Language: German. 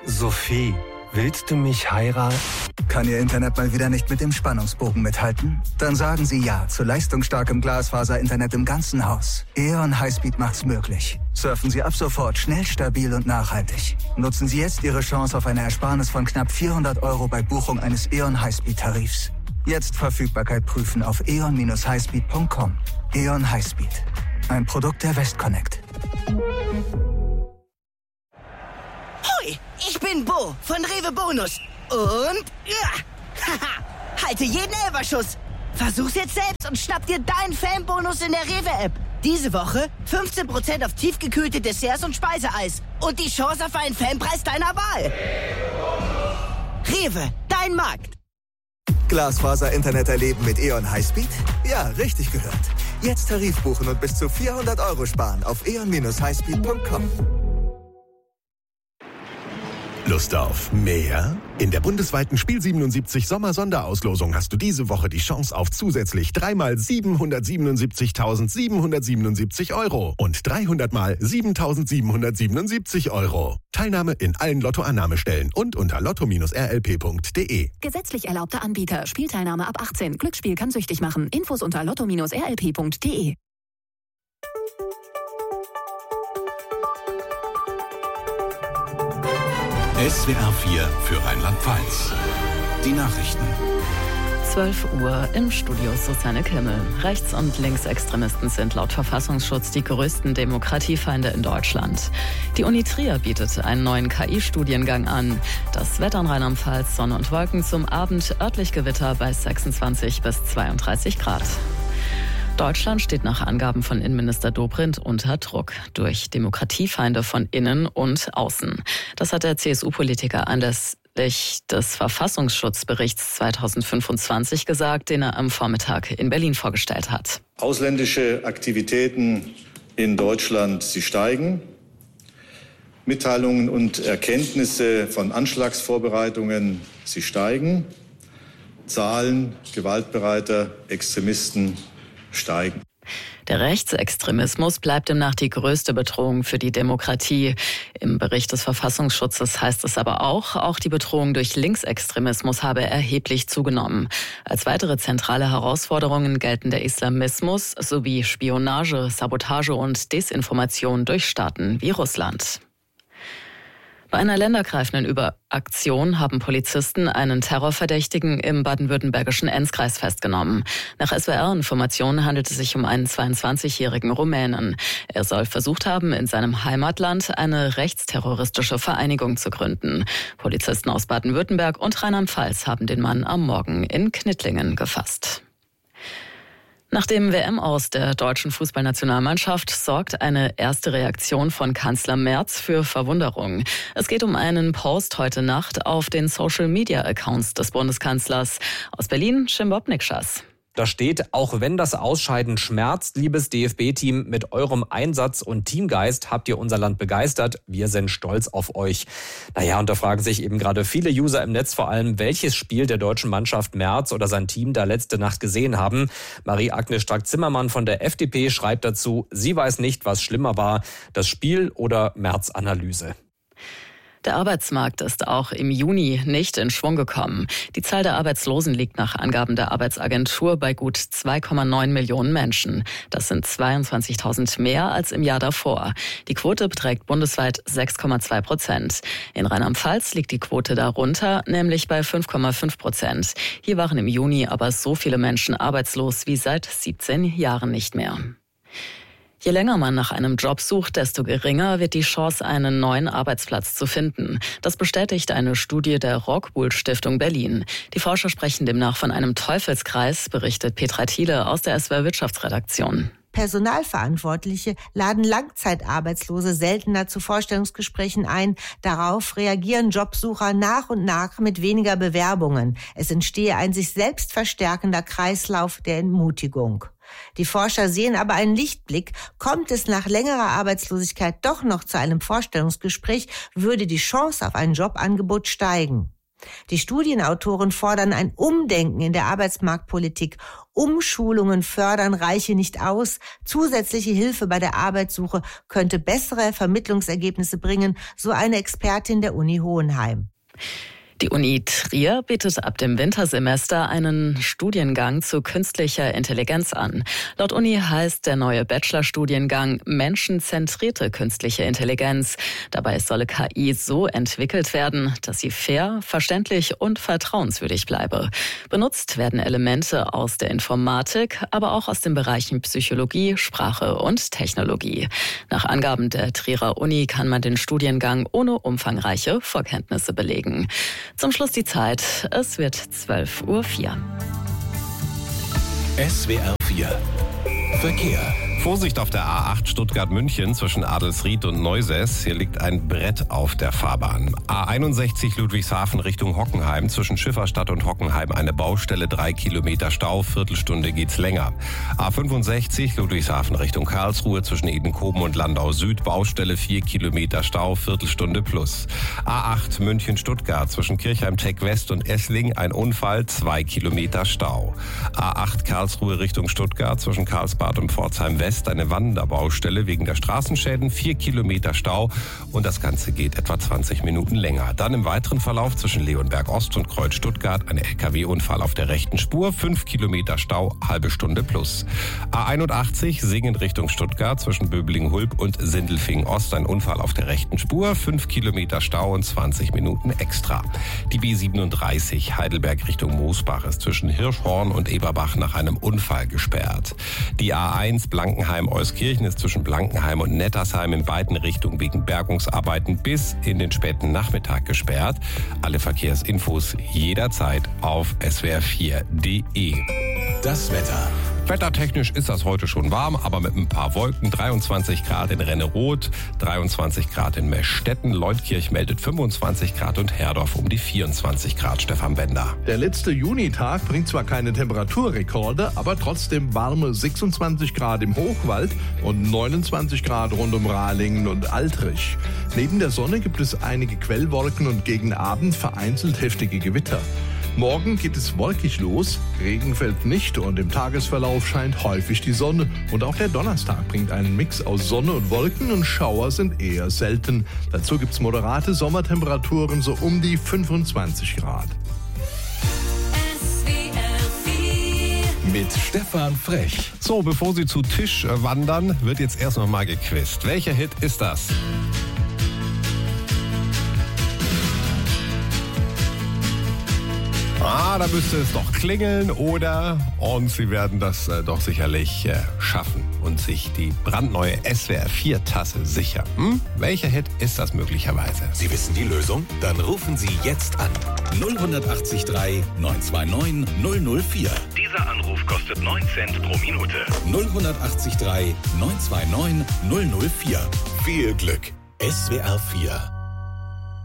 Sophie, willst du mich heiraten? Kann Ihr Internet mal wieder nicht mit dem Spannungsbogen mithalten? Dann sagen Sie ja zu leistungsstarkem Glasfaser-Internet im ganzen Haus. E.ON Highspeed macht's möglich. Surfen Sie ab sofort schnell, stabil und nachhaltig. Nutzen Sie jetzt Ihre Chance auf eine Ersparnis von knapp 400 € bei Buchung eines E.ON Highspeed-Tarifs. Jetzt Verfügbarkeit prüfen auf eon-highspeed.com. E.ON Highspeed. Ein Produkt der Westconnect. Hoi, ich bin Bo von Rewe Bonus. Und haha, halte jeden Elferschuss. Versuch's jetzt selbst und schnapp dir deinen Fanbonus in der Rewe-App. Diese Woche 15% auf tiefgekühlte Desserts und Speiseeis. Und die Chance auf einen Fanpreis deiner Wahl. Rewe, dein Markt. Glasfaser-Internet erleben mit E.ON Highspeed? Ja, richtig gehört. Jetzt Tarif buchen und bis zu 400 € sparen auf eon-highspeed.com. Lust auf mehr? In der bundesweiten Spiel 77 Sommer-Sonderauslosung hast du diese Woche die Chance auf zusätzlich 3-mal 777.777 € und 300-mal 7.777 €. Teilnahme in allen Lottoannahmestellen und unter lotto-rlp.de. Gesetzlich erlaubter Anbieter. Spielteilnahme ab 18. Glücksspiel kann süchtig machen. Infos unter lotto-rlp.de. SWR 4 für Rheinland-Pfalz. Die Nachrichten. 12 Uhr im Studio Susanne Kimmel. Rechts- und Linksextremisten sind laut Verfassungsschutz die größten Demokratiefeinde in Deutschland. Die Uni Trier bietet einen neuen KI-Studiengang an. Das Wetter in Rheinland-Pfalz, Sonne und Wolken, zum Abend örtlich Gewitter bei 26 bis 32 Grad. Deutschland steht nach Angaben von Innenminister Dobrindt unter Druck durch Demokratiefeinde von innen und außen. Das hat der CSU-Politiker anlässlich des Verfassungsschutzberichts 2025 gesagt, den er am Vormittag in Berlin vorgestellt hat. Ausländische Aktivitäten in Deutschland, sie steigen. Mitteilungen und Erkenntnisse von Anschlagsvorbereitungen, sie steigen. Zahlen gewaltbereiter Extremisten steigen. Der Rechtsextremismus bleibt demnach die größte Bedrohung für die Demokratie. Im Bericht des Verfassungsschutzes heißt es aber auch die Bedrohung durch Linksextremismus habe erheblich zugenommen. Als weitere zentrale Herausforderungen gelten der Islamismus sowie Spionage, Sabotage und Desinformation durch Staaten wie Russland. Bei einer ländergreifenden Überaktion haben Polizisten einen Terrorverdächtigen im baden-württembergischen Enzkreis festgenommen. Nach SWR-Informationen handelt es sich um einen 22-jährigen Rumänen. Er soll versucht haben, in seinem Heimatland eine rechtsterroristische Vereinigung zu gründen. Polizisten aus Baden-Württemberg und Rheinland-Pfalz haben den Mann am Morgen in Knittlingen gefasst. Nach dem WM-Aus der deutschen Fußballnationalmannschaft sorgt eine erste Reaktion von Kanzler Merz für Verwunderung. Es geht um einen Post heute Nacht auf den Social-Media-Accounts des Bundeskanzlers. Aus Berlin, Schimbop Nikschas. Da steht, auch wenn das Ausscheiden schmerzt, liebes DFB-Team, mit eurem Einsatz und Teamgeist habt ihr unser Land begeistert. Wir sind stolz auf euch. Naja, und da fragen sich eben gerade viele User im Netz vor allem, welches Spiel der deutschen Mannschaft Merz oder sein Team da letzte Nacht gesehen haben. Marie-Agnes Strack-Zimmermann von der FDP schreibt dazu, sie weiß nicht, was schlimmer war, das Spiel oder Merz-Analyse. Der Arbeitsmarkt ist auch im Juni nicht in Schwung gekommen. Die Zahl der Arbeitslosen liegt nach Angaben der Arbeitsagentur bei gut 2,9 Millionen Menschen. Das sind 22.000 mehr als im Jahr davor. Die Quote beträgt bundesweit 6,2%. In Rheinland-Pfalz liegt die Quote darunter, nämlich bei 5,5%. Hier waren im Juni aber so viele Menschen arbeitslos wie seit 17 Jahren nicht mehr. Je länger man nach einem Job sucht, desto geringer wird die Chance, einen neuen Arbeitsplatz zu finden. Das bestätigt eine Studie der Rockwool Stiftung Berlin. Die Forscher sprechen demnach von einem Teufelskreis, berichtet Petra Thiele aus der SWR Wirtschaftsredaktion. Personalverantwortliche laden Langzeitarbeitslose seltener zu Vorstellungsgesprächen ein. Darauf reagieren Jobsucher nach und nach mit weniger Bewerbungen. Es entstehe ein sich selbst verstärkender Kreislauf der Entmutigung. Die Forscher sehen aber einen Lichtblick. Kommt es nach längerer Arbeitslosigkeit doch noch zu einem Vorstellungsgespräch, würde die Chance auf ein Jobangebot steigen. Die Studienautoren fordern ein Umdenken in der Arbeitsmarktpolitik. Umschulungen fördern reiche nicht aus. Zusätzliche Hilfe bei der Arbeitssuche könnte bessere Vermittlungsergebnisse bringen, so eine Expertin der Uni Hohenheim. Die Uni Trier bietet ab dem Wintersemester einen Studiengang zu künstlicher Intelligenz an. Laut Uni heißt der neue Bachelorstudiengang menschenzentrierte künstliche Intelligenz. Dabei solle KI so entwickelt werden, dass sie fair, verständlich und vertrauenswürdig bleibe. Benutzt werden Elemente aus der Informatik, aber auch aus den Bereichen Psychologie, Sprache und Technologie. Nach Angaben der Trierer Uni kann man den Studiengang ohne umfangreiche Vorkenntnisse belegen. Zum Schluss die Zeit. Es wird 12:04 Uhr. SWR 4 Verkehr. Vorsicht auf der A8 Stuttgart-München zwischen Adelsried und Neusäß. Hier liegt ein Brett auf der Fahrbahn. A61 Ludwigshafen Richtung Hockenheim. Zwischen Schifferstadt und Hockenheim eine Baustelle, 3 Kilometer Stau. Viertelstunde geht's länger. A65 Ludwigshafen Richtung Karlsruhe. Zwischen Edenkoben und Landau Süd. Baustelle, 4 Kilometer Stau. Viertelstunde plus. A8 München-Stuttgart. Zwischen Kirchheim-Tech West und Essling ein Unfall. 2 Kilometer Stau. A8 Karlsruhe Richtung Stuttgart. Zwischen Karlsbad und Pforzheim West eine Wanderbaustelle wegen der Straßenschäden, 4 Kilometer Stau und das Ganze geht etwa 20 Minuten länger. Dann im weiteren Verlauf zwischen Leonberg Ost und Kreuz Stuttgart ein LKW-Unfall auf der rechten Spur, 5 Kilometer Stau, halbe Stunde plus. A81 Singen Richtung Stuttgart zwischen Böblingen-Hulb und Sindelfingen Ost ein Unfall auf der rechten Spur, 5 Kilometer Stau und 20 Minuten extra. Die B37 Heidelberg Richtung Moosbach ist zwischen Hirschhorn und Eberbach nach einem Unfall gesperrt. Die A1 Blankenheim-Euskirchen ist zwischen Blankenheim und Nettersheim in beiden Richtungen wegen Bergungsarbeiten bis in den späten Nachmittag gesperrt. Alle Verkehrsinfos jederzeit auf swr4.de. Das Wetter. Wettertechnisch ist das heute schon warm, aber mit ein paar Wolken. 23 Grad in Renneroth, 23 Grad in Meschstetten, Leutkirch meldet 25 Grad und Herdorf um die 24 Grad. Stefan Bender. Der letzte Junitag bringt zwar keine Temperaturrekorde, aber trotzdem warme 26 Grad im Hochwald und 29 Grad rund um Rahlingen und Altrich. Neben der Sonne gibt es einige Quellwolken und gegen Abend vereinzelt heftige Gewitter. Morgen geht es wolkig los, Regen fällt nicht und im Tagesverlauf scheint häufig die Sonne. Und auch der Donnerstag bringt einen Mix aus Sonne und Wolken und Schauer sind eher selten. Dazu gibt es moderate Sommertemperaturen so um die 25 Grad. Mit Stefan Frech. So, bevor Sie zu Tisch wandern, wird jetzt erst noch mal gequizt. Welcher Hit ist das? Da müsste es doch klingeln, oder? Und Sie werden das doch sicherlich schaffen und sich die brandneue SWR4-Tasse sichern. Welcher Hit ist das möglicherweise? Sie wissen die Lösung? Dann rufen Sie jetzt an. 0183 929 004. Dieser Anruf kostet 9 Cent pro Minute. 0183 929 004. Viel Glück. SWR4